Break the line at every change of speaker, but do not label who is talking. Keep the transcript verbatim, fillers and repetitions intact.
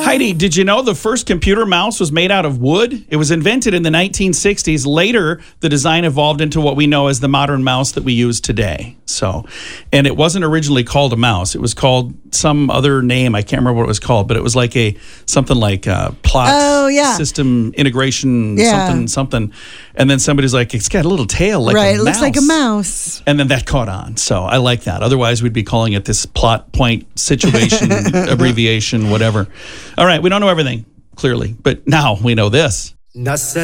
Heidi, did you know the first computer mouse was made out of wood? It was invented in the nineteen sixties. Later, the design evolved into what we know as the modern mouse that we use today. So, and it wasn't originally called a mouse. It was called some other name. I can't remember what it was called, but it was like a something like a plot
oh, yeah.
system integration,
yeah.
something, something. And then somebody's like, it's got a little tail like
right,
a mouse.
Right, it looks like a mouse.
And then that caught on. So I like that. Otherwise, we'd be calling it this plot point situation, abbreviation, whatever. All right, we don't know everything, clearly, but now we know this.